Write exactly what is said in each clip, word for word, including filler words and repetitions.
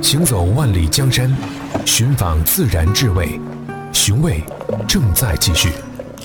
行走万里江山，寻访自然智慧，寻味正在继续。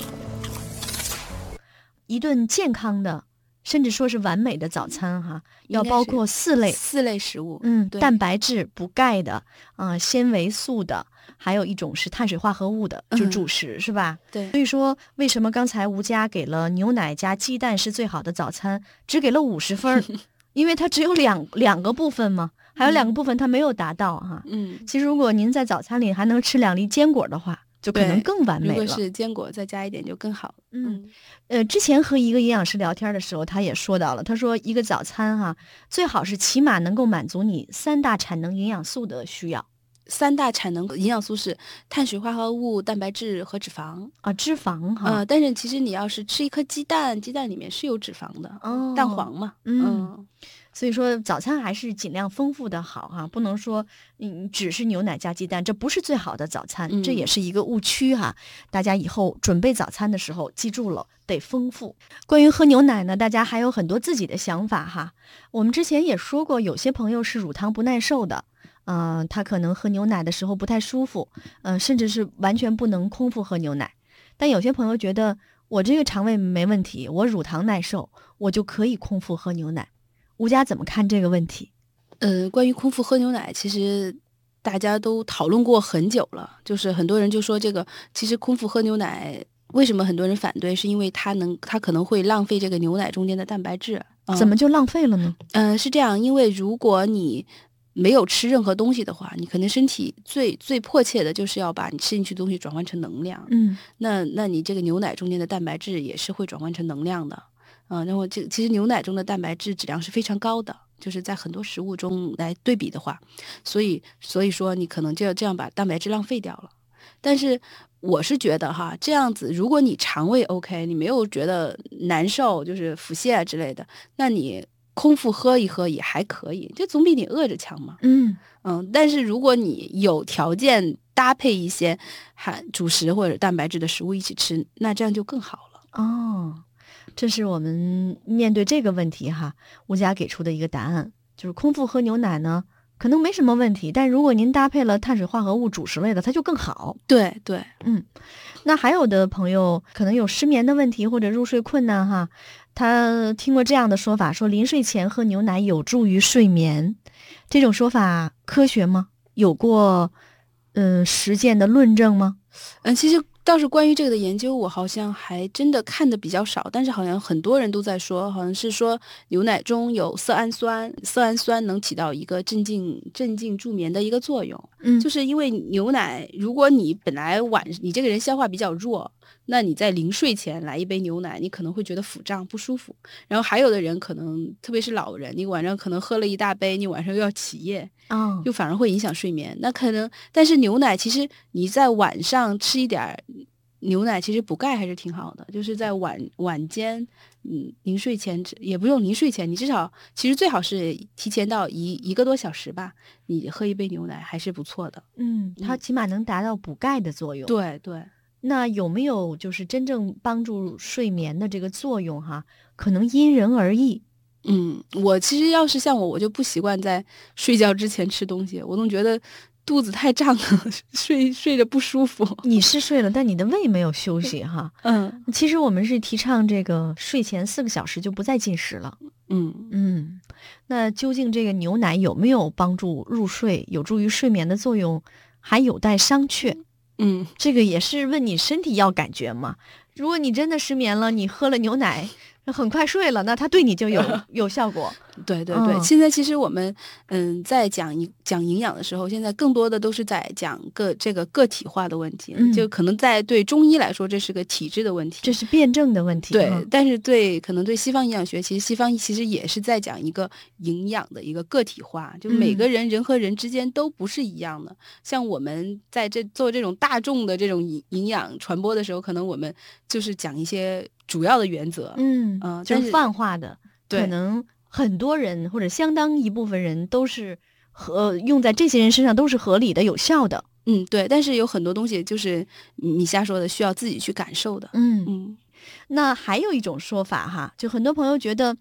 一顿健康的，甚至说是完美的早餐哈，要包括四类四类食物， 嗯，蛋白质、补钙的，啊、呃，纤维素的，还有一种是碳水化合物的，就主食、嗯、是吧？ 对。 所以说，为什么刚才吴佳给了牛奶加鸡蛋是最好的早餐，只给了五十分？因为它只有两两个部分嘛，还有两个部分它没有达到哈。 嗯， 其实如果您在早餐里还能吃两粒坚果的话，就可能更完美了。 如果是坚果再加一点就更好。 嗯，呃，之前和一个营养师聊天的时候，他也说到了，他说一个早餐哈、啊，最好是起码能够满足你三大产能营养素的需要。 三大产能营养素是碳水化合物、蛋白质和脂肪啊，脂肪哈。 呃，但是其实你要是吃一颗鸡蛋，鸡蛋里面是有脂肪的， 哦、 蛋黄嘛。 嗯。嗯，所以说早餐还是尽量丰富的好哈，不能说嗯只是牛奶加鸡蛋，这不是最好的早餐，嗯、这也是一个误区哈。大家以后准备早餐的时候记住了，得丰富。关于喝牛奶呢，大家还有很多自己的想法哈。我们之前也说过，有些朋友是乳糖不耐受的。嗯、呃，他可能喝牛奶的时候不太舒服，嗯、呃，甚至是完全不能空腹喝牛奶。但有些朋友觉得我这个肠胃没问题，我乳糖耐受，我就可以空腹喝牛奶。吴佳怎么看这个问题？ 呃，关于空腹喝牛奶，其实大家都讨论过很久了，就是很多人就说这个，其实空腹喝牛奶为什么很多人反对，是因为它能，它可能会浪费这个牛奶中间的蛋白质。 嗯、怎么就浪费了呢？ 嗯、呃，是这样，因为如果你没有吃任何东西的话，你可能身体最最迫切的就是要把你吃进去的东西转换成能量。 嗯， 那那你这个牛奶中间的蛋白质也是会转换成能量的。嗯，然后这其实牛奶中的蛋白质质量是非常高的，就是在很多食物中来对比的话，所以所以说你可能就要这样把蛋白质浪费掉了。但是我是觉得哈，这样子如果你肠胃 OK， 你没有觉得难受，就是腹泻啊之类的，那你空腹喝一喝也还可以，这总比你饿着强嘛。 嗯嗯，但是如果你有条件搭配一些含主食或者蛋白质的食物一起吃，那这样就更好了。 哦，这是我们面对这个问题哈，吴佳给出的一个答案，就是空腹喝牛奶呢，可能没什么问题，但如果您搭配了碳水化合物主食类的，它就更好。 对对， 嗯，那还有的朋友可能有失眠的问题或者入睡困难哈，他听过这样的说法，说临睡前喝牛奶有助于睡眠，这种说法科学吗？有过嗯、呃、实践的论证吗？ 嗯，其实倒是关于这个的研究，我好像还真的看的比较少，但是好像很多人都在说，好像是说牛奶中有色氨酸，色氨酸能起到一个镇静、镇静助眠的一个作用。 嗯， 就是因为牛奶，如果你本来晚你这个人消化比较弱，那你在临睡前来一杯牛奶，你可能会觉得腹胀不舒服。然后还有的人可能，特别是老人，你晚上可能喝了一大杯，你晚上又要起夜， 哦， 就反而会影响睡眠。那可能，但是牛奶其实你在晚上吃一点牛奶，其实补钙还是挺好的。就是在晚晚间，嗯，临睡前也不用临睡前，你至少其实最好是提前到一一个多小时吧，你喝一杯牛奶还是不错的。 嗯，它起码能达到补钙的作用。 对对。 那有没有就是真正帮助睡眠的这个作用哈？可能因人而异。 嗯，我其实要是像我，我就不习惯在睡觉之前吃东西，我总觉得肚子太胀了，睡睡着不舒服。 你是睡了，但你的胃没有休息哈。 嗯， 其实我们是提倡这个睡前四个小时就不再进食了。 嗯嗯，那究竟这个牛奶有没有帮助入睡、有助于睡眠的作用，还有待商榷。 嗯， 这个也是问你身体要感觉嘛。如果你真的失眠了，你喝了牛奶很快睡了，那它对你就有有效果。 对对对、嗯，现在其实我们嗯在讲讲营养的时候，现在更多的都是在讲个这个个体化的问题、嗯，就可能在对中医来说这是个体质的问题， 这是辩证的问题。 对， 嗯、 但是对可能对西方营养学，其实西方其实也是在讲一个营养的一个个体化，就每个人、嗯、人和人之间都不是一样的。像我们在这做这种大众的这种营养传播的时候，可能我们就是讲一些主要的原则， 嗯嗯、呃， 就是泛化的，可能很多人或者相当一部分人都是和用在这些人身上都是合理的、有效的。 嗯，对。但是有很多东西就是你瞎说的，需要自己去感受的。 嗯嗯。 那还有一种说法哈，就很多朋友觉得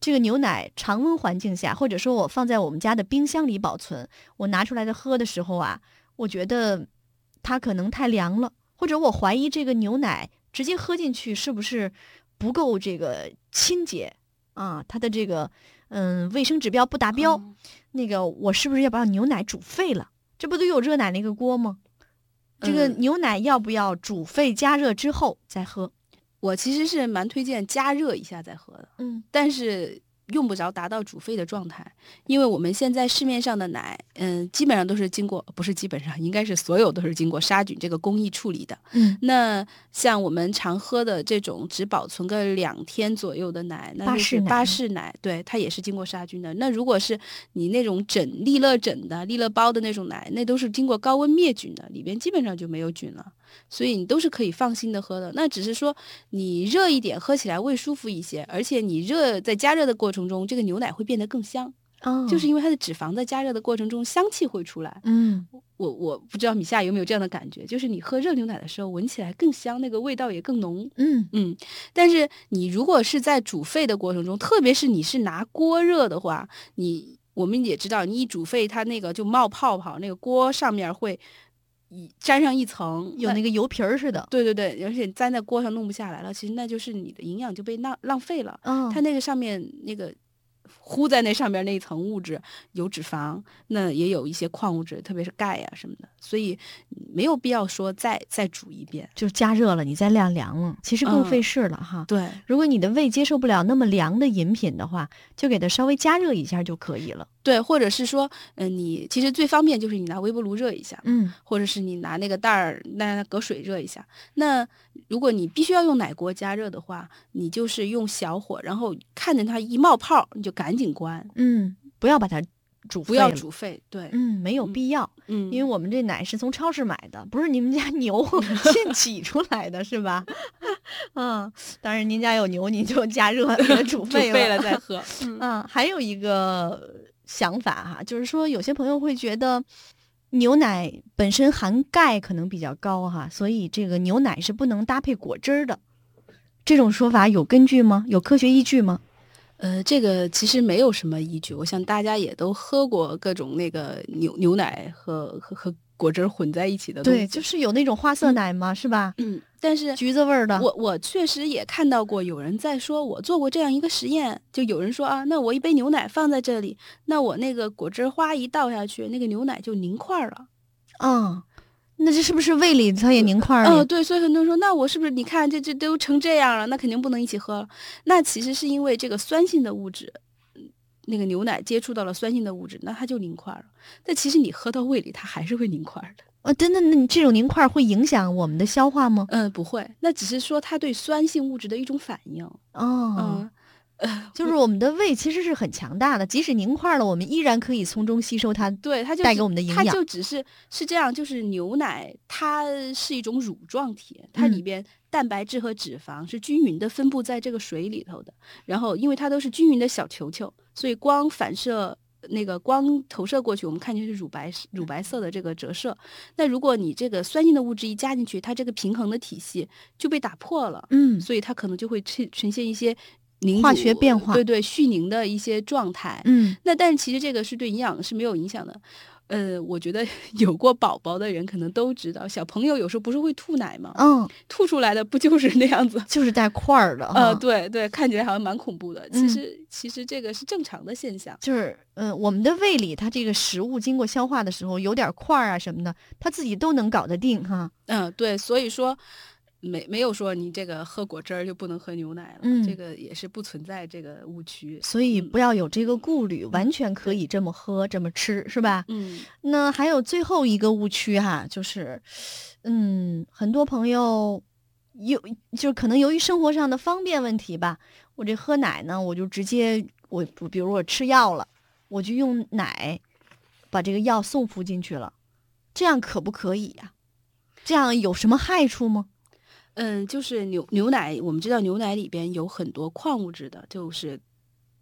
这个牛奶常温环境下，或者说我放在我们家的冰箱里保存，我拿出来的喝的时候啊，我觉得它可能太凉了，或者我怀疑这个牛奶直接喝进去是不是不够这个清洁啊？它的这个嗯卫生指标不达标， 哦、 那个我是不是要把牛奶煮沸了？这不都有热奶那个锅吗？这个牛奶要不要煮沸加热之后再喝？ 我其实是蛮推荐加热一下再喝的， 嗯， 但是用不着达到煮沸的状态，因为我们现在市面上的奶，嗯，基本上都是经过，不是基本上，应该是所有都是经过杀菌这个工艺处理的。 嗯， 那像我们常喝的这种只保存个两天左右的奶，那就是巴氏奶，对，它也是经过杀菌的。那如果是你那种整利乐整的、利乐包的那种奶，那都是经过高温灭菌的，里边基本上就没有菌了。所以你都是可以放心的喝的，那只是说你热一点喝起来会舒服一些，而且你热在加热的过程中，这个牛奶会变得更香， 哦， 就是因为它的脂肪在加热的过程中香气会出来。 嗯， 我我不知道米夏有没有这样的感觉，就是你喝热牛奶的时候闻起来更香，那个味道也更浓。 嗯嗯，但是你如果是在煮沸的过程中，特别是你是拿锅热的话，你我们也知道，你一煮沸它那个就冒泡泡，那个锅上面会沾上一层， 有那个油皮儿似的。 对对对，而且粘在锅上弄不下来了，其实那就是你的营养就被浪浪费了。 嗯， 它那个上面那个糊在那上面那一层物质有脂肪，那也有一些矿物质，特别是钙呀、啊、什么的，所以没有必要说再再煮一遍， 就加热了你再晾凉了，其实更费事了、嗯、哈。 对， 如果你的胃接受不了那么凉的饮品的话，就给它稍微加热一下就可以了。 对，或者是说，嗯、呃，你其实最方便就是你拿微波炉热一下， 嗯，或者是你拿那个袋儿，那隔水热一下。那如果你必须要用奶锅加热的话，你就是用小火，然后看见它一冒泡，你就赶紧关， 嗯，不要把它煮沸， 不要煮沸，对， 嗯，没有必要， 嗯， 因为我们这奶是从超市买的，不是你们家牛现挤出来的，是吧？嗯，当然您家有牛，你就加热给它煮沸了， 煮沸了再喝。 嗯，还有一个想法哈，就是说有些朋友会觉得牛奶本身含钙可能比较高哈，所以这个牛奶是不能搭配果汁的。这种说法有根据吗？有科学依据吗？ 呃，这个其实没有什么依据。我想大家也都喝过各种那个牛牛奶和和和果汁混在一起的东西。 对，就是有那种花色奶嘛，嗯、是吧？ 嗯，但是橘子味儿的。 我我确实也看到过有人在说，我做过这样一个实验，就有人说啊，那我一杯牛奶放在这里，那我那个果汁花一倒下去，那个牛奶就凝块了。 啊。那这是不是胃里它也凝块了？ 哦、呃，对，所以很多人说，那我是不是你看这这都成这样了，那肯定不能一起喝了。那其实是因为这个酸性的物质，那个牛奶接触到了酸性的物质，那它就凝块了。但其实你喝到胃里，它还是会凝块的。 啊，真的？那你这种凝块会影响我们的消化吗？ 嗯、呃，不会，那只是说它对酸性物质的一种反应。 哦， 嗯。 就是我们的胃其实是很强大的，即使凝块了，我们依然可以从中吸收它， 对，它就带给我们的营养。 它就只是是这样，就是牛奶它是一种乳状体，它里边蛋白质和脂肪是均匀的分布在这个水里头的。然后因为它都是均匀的小球球，所以光反射那个光投射过去，我们看见是乳白乳白色的这个折射。那如果你这个酸性的物质一加进去，它这个平衡的体系就被打破了。 嗯， 所以它可能就会呈呈现一些化学变化， 对对，续凝的一些状态。 嗯， 那但是其实这个是对营养是没有影响的。呃，我觉得有过宝宝的人可能都知道，小朋友有时候不是会吐奶吗？ 嗯， 吐出来的不就是那样子， 就是带块儿的。 呃，对对，看起来好像蛮恐怖的。其实、 嗯、 其实这个是正常的现象， 就是嗯、呃，我们的胃里它这个食物经过消化的时候有点块儿啊什么的，它自己都能搞得定哈。 嗯，对，所以说。没没有说你这个喝果汁儿就不能喝牛奶了、 嗯， 这个也是不存在这个误区， 所以不要有这个顾虑、嗯，完全可以这么喝这么吃，是吧？ 嗯， 那还有最后一个误区哈，就是，嗯，很多朋友有就可能由于生活上的方便问题吧，我这喝奶呢，我就直接我比如我吃药了，我就用奶把这个药送服进去了，这样可不可以呀、啊？这样有什么害处吗？ 嗯，就是牛牛奶，我们知道牛奶里边有很多矿物质的，就是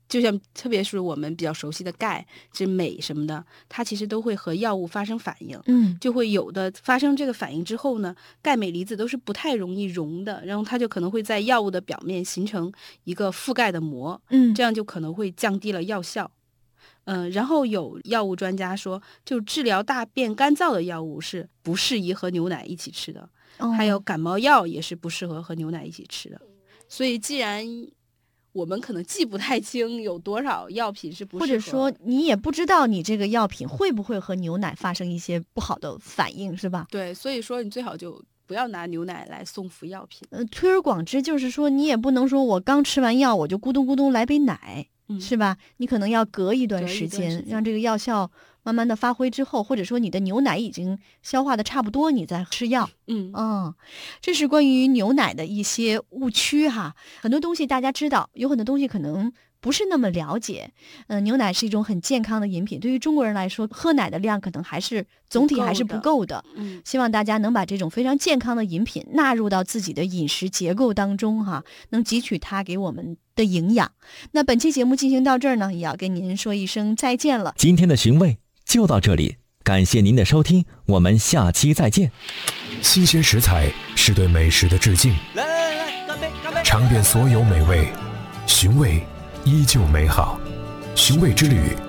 就像特别是我们比较熟悉的钙、这镁什么的，它其实都会和药物发生反应， 嗯， 就会有的发生这个反应之后呢，钙镁离子都是不太容易溶的，然后它就可能会在药物的表面形成一个覆盖的膜， 嗯， 这样就可能会降低了药效。嗯、呃，然后有药物专家说，就治疗大便干燥的药物是不适宜和牛奶一起吃的， 哦、 还有感冒药也是不适合和牛奶一起吃的。所以既然我们可能记不太清有多少药品是不适合， 或者说你也不知道你这个药品会不会和牛奶发生一些不好的反应，是吧？ 对，所以说你最好就不要拿牛奶来送服药品。 呃，推而广之，就是说你也不能说我刚吃完药我就咕咚咕咚来杯奶， 嗯、 是吧？你可能要隔一段时间， 时间让这个药效慢慢的发挥之后，或者说你的牛奶已经消化的差不多，你再吃药。 嗯嗯，这是关于牛奶的一些误区哈。很多东西大家知道，有很多东西可能不是那么了解。嗯、呃，牛奶是一种很健康的饮品，对于中国人来说，喝奶的量可能还是总体还是不够的。 嗯， 希望大家能把这种非常健康的饮品纳入到自己的饮食结构当中哈，能汲取它给我们的营养。那本期节目进行到这儿呢，也要跟您说一声再见了。 今天的寻味就到这里，感谢您的收听，我们下期再见。 新鲜食材是对美食的致敬， 来来来，干杯干杯！ 尝遍所有美味，寻味依旧美好。寻味之旅，